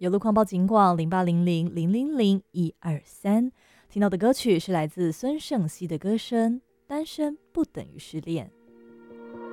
有路况报警广0800000123，听到的歌曲是来自孙盛熙的歌声《单身不等于失恋》。